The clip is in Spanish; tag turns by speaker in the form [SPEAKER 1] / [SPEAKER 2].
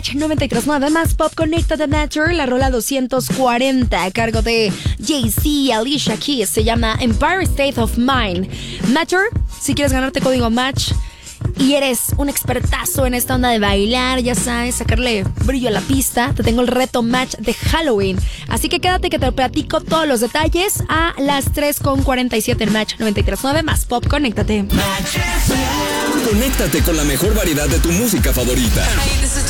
[SPEAKER 1] 93.9 más Pop Connecta de Matter, la rola 240 a cargo de Jay-Z, Alicia Keys, se llama Empire State of Mind. Matter, si quieres ganarte código match y eres un expertazo en esta onda de bailar, ya sabes, sacarle brillo a la pista, te tengo el reto match de Halloween. Así que quédate que te platico todos los detalles a las 3:47 en Match 93.9 más Pop, conéctate.
[SPEAKER 2] Conéctate con la mejor variedad de tu música favorita.